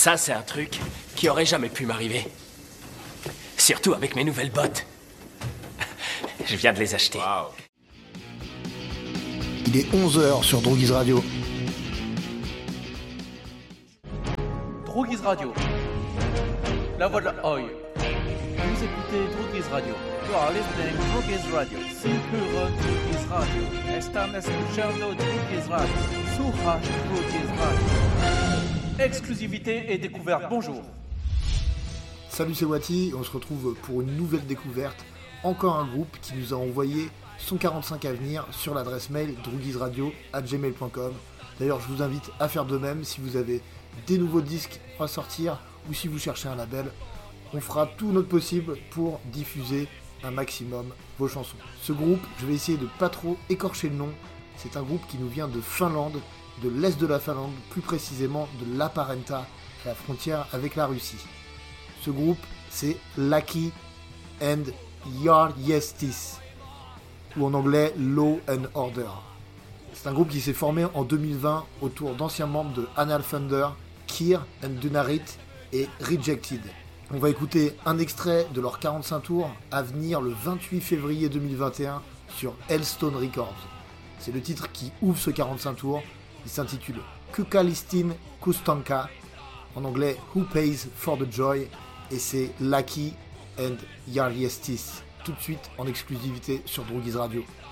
Ça, c'est un truc qui aurait jamais pu m'arriver. Surtout avec mes nouvelles bottes. Je viens de les acheter. Wow. Il est 11h sur Droguise Radio. Droguise Radio. La voix de la Oi. Vous écoutez Droguise Radio. You are listening to Droguise Radio. C'est pure Droguise Radio. Están escuchando Droguise Radio. Surra Droguise Radio. Exclusivité et découverte. Bonjour. Salut, c'est Wati. On se retrouve pour une nouvelle découverte. Encore un groupe qui nous a envoyé son 45 à venir sur l'adresse mail droguiseradio@gmail.com. D'ailleurs, je vous invite à faire de même si vous avez des nouveaux disques à sortir ou si vous cherchez un label. On fera tout notre possible pour diffuser un maximum vos chansons. Ce groupe, je vais essayer de pas trop écorcher le nom. C'est un groupe qui nous vient de Finlande, de l'est de la Finlande, plus précisément de Laparenta, à la frontière avec la Russie. Ce groupe, c'est Laki and Järjestis, ou en anglais Law and Order. C'est un groupe qui s'est formé en 2020 autour d'anciens membres de Anal Thunder, Kyr and Dunarit et Rejected. On va écouter un extrait de leur 45 tours à venir le 28 février 2021 sur Hellstone Records. C'est le titre qui ouvre ce 45 tours. Il s'intitule Kukalistin Kustanka, en anglais Who Pays for the Joy, et c'est Laki and Järjestis. Tout de suite en exclusivité sur Droguise Radio.